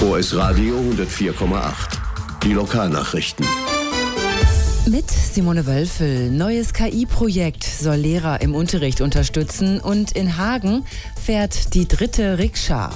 OS Radio 104,8. Die Lokalnachrichten. Mit Simone Wölfel. Neues KI-Projekt soll Lehrer im Unterricht unterstützen und in Hagen fährt die 3. Rikscha.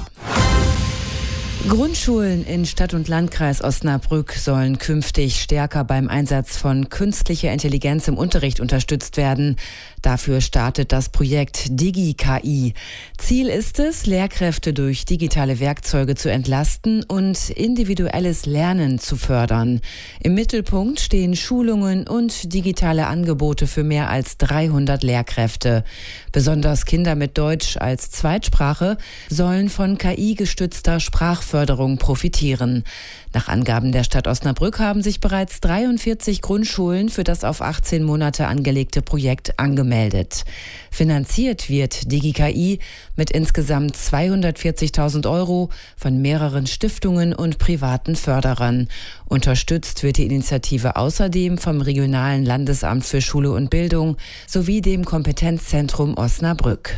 Grundschulen in Stadt- und Landkreis Osnabrück sollen künftig stärker beim Einsatz von künstlicher Intelligenz im Unterricht unterstützt werden. Dafür startet das Projekt Digi-KI. Ziel ist es, Lehrkräfte durch digitale Werkzeuge zu entlasten und individuelles Lernen zu fördern. Im Mittelpunkt stehen Schulungen und digitale Angebote für mehr als 300 Lehrkräfte. Besonders Kinder mit Deutsch als Zweitsprache sollen von KI-gestützter Sprachförderung profitieren. Nach Angaben der Stadt Osnabrück haben sich bereits 43 Grundschulen für das auf 18 Monate angelegte Projekt angemeldet. Finanziert wird Digi-KI mit insgesamt 240.000 € von mehreren Stiftungen und privaten Förderern. Unterstützt wird die Initiative außerdem vom Regionalen Landesamt für Schule und Bildung sowie dem Kompetenzzentrum Osnabrück.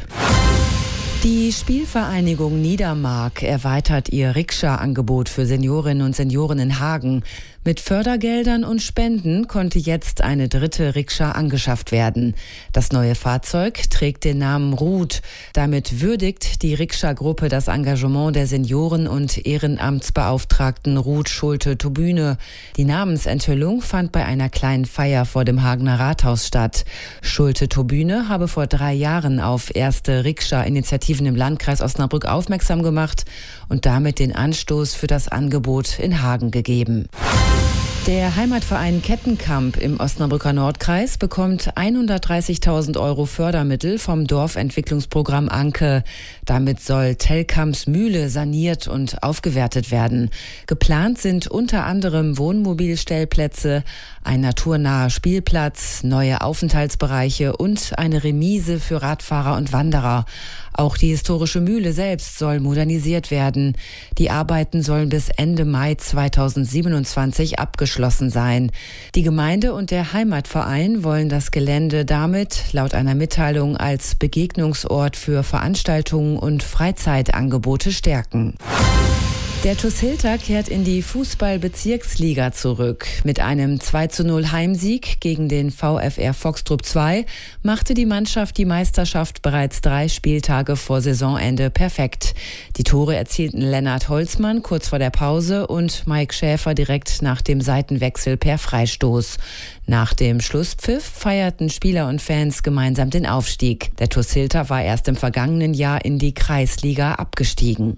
Die Spielvereinigung Niedermark erweitert ihr Rikscha-Angebot für Seniorinnen und Senioren in Hagen. Mit Fördergeldern und Spenden konnte jetzt eine 3. Rikscha angeschafft werden. Das neue Fahrzeug trägt den Namen Ruth. Damit würdigt die Rikscha-Gruppe das Engagement der Senioren- und Ehrenamtsbeauftragten Ruth Schulte-Tobüne. Die Namensenthüllung fand bei einer kleinen Feier vor dem Hagener Rathaus statt. Schulte-Tobüne habe vor 3 Jahren auf erste Rikscha-Initiativen im Landkreis Osnabrück aufmerksam gemacht und damit den Anstoß für das Angebot in Hagen gegeben. Der Heimatverein Kettenkamp im Osnabrücker Nordkreis bekommt 130.000 € Fördermittel vom Dorfentwicklungsprogramm Anke. Damit soll Tellkamps Mühle saniert und aufgewertet werden. Geplant sind unter anderem Wohnmobilstellplätze, ein naturnaher Spielplatz, neue Aufenthaltsbereiche und eine Remise für Radfahrer und Wanderer. Auch die historische Mühle selbst soll modernisiert werden. Die Arbeiten sollen bis Ende Mai 2027 abgeschlossen sein. Die Gemeinde und der Heimatverein wollen das Gelände damit, laut einer Mitteilung, als Begegnungsort für Veranstaltungen und Freizeitangebote stärken. Der TuS Hilter kehrt in die Fußball-Bezirksliga zurück. Mit einem 2:0 Heimsieg gegen den VfR Foxtrupp 2 machte die Mannschaft die Meisterschaft bereits 3 Spieltage vor Saisonende perfekt. Die Tore erzielten Lennart Holzmann kurz vor der Pause und Mike Schäfer direkt nach dem Seitenwechsel per Freistoß. Nach dem Schlusspfiff feierten Spieler und Fans gemeinsam den Aufstieg. Der TuS Hilter war erst im vergangenen Jahr in die Kreisliga abgestiegen.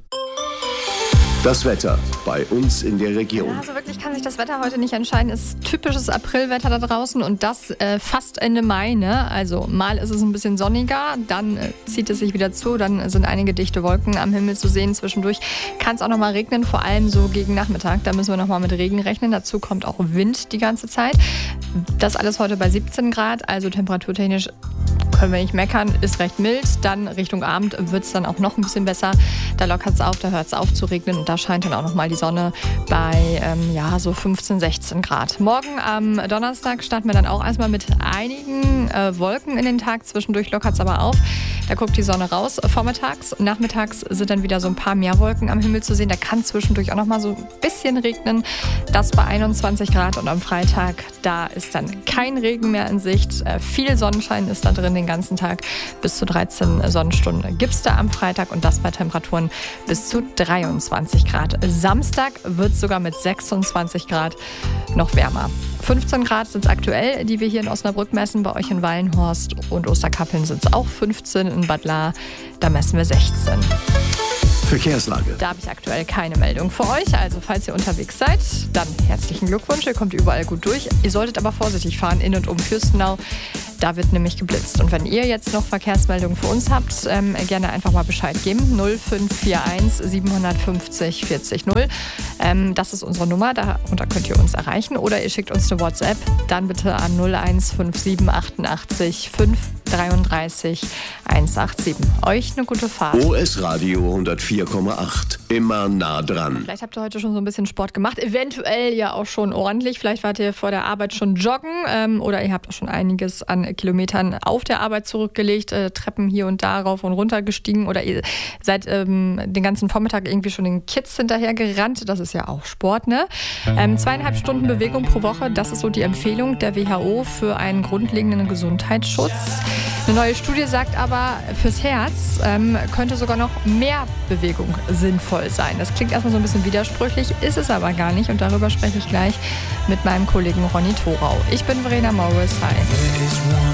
Das Wetter bei uns in der Region. Ja, also wirklich kann sich das Wetter heute nicht entscheiden. Es ist typisches Aprilwetter da draußen und das fast Ende Mai. Ne? Also mal ist es ein bisschen sonniger, dann zieht es sich wieder zu, dann sind einige dichte Wolken am Himmel zu sehen. Zwischendurch kann es auch noch mal regnen, vor allem so gegen Nachmittag. Da müssen wir noch mal mit Regen rechnen. Dazu kommt auch Wind die ganze Zeit. Das alles heute bei 17 Grad, also temperaturtechnisch können wir nicht meckern, ist recht mild. Dann Richtung Abend wird es dann auch noch ein bisschen besser. Da lockert es auf, da hört es auf zu regnen und da scheint dann auch noch mal die Sonne bei so 15, 16 Grad. Morgen am Donnerstag starten wir dann auch erstmal mit einigen Wolken in den Tag. Zwischendurch lockert es aber auf. Da guckt die Sonne raus vormittags. Nachmittags sind dann wieder so ein paar mehr Wolken am Himmel zu sehen. Da kann zwischendurch auch noch mal so ein bisschen regnen. Das bei 21 Grad und am Freitag, da ist dann kein Regen mehr in Sicht. Viel Sonnenschein ist da drin den ganzen Tag. Bis zu 13 Sonnenstunden gibt es da am Freitag und das bei Temperaturen bis zu 23 Grad. Samstag wird es sogar mit 26 Grad noch wärmer. 15 Grad sind es aktuell, die wir hier in Osnabrück messen. Bei euch in Wallenhorst und Osterkappeln sind es auch 15. In Bad Lahr, da messen wir 16. Verkehrslage. Da habe ich aktuell keine Meldung für euch. Also falls ihr unterwegs seid, dann herzlichen Glückwunsch. Ihr kommt überall gut durch. Ihr solltet aber vorsichtig fahren in und um Fürstenau. Da wird nämlich geblitzt. Und wenn ihr jetzt noch Verkehrsmeldungen für uns habt, gerne einfach mal Bescheid geben. 0541 750 40 0. Das ist unsere Nummer, darunter könnt ihr uns erreichen. Oder ihr schickt uns eine WhatsApp, dann bitte an 0157 88 5 33 187. Euch eine gute Fahrt. OS Radio 104,8. Immer nah dran. Vielleicht habt ihr heute schon so ein bisschen Sport gemacht. Eventuell ja auch schon ordentlich. Vielleicht wart ihr vor der Arbeit schon joggen oder ihr habt auch schon einiges an Kilometern auf der Arbeit zurückgelegt, Treppen hier und da rauf und runter gestiegen oder ihr seid den ganzen Vormittag irgendwie schon den Kids hinterher gerannt. Das ist ja auch Sport, ne? 2,5 Stunden Bewegung pro Woche, das ist so die Empfehlung der WHO für einen grundlegenden Gesundheitsschutz. Eine neue Studie sagt aber, fürs Herz könnte sogar noch mehr Bewegung sinnvoll sein. Das klingt erstmal so ein bisschen widersprüchlich, ist es aber gar nicht. Und darüber spreche ich gleich mit meinem Kollegen Ronny Thorau. Ich bin Verena Morris. Hi.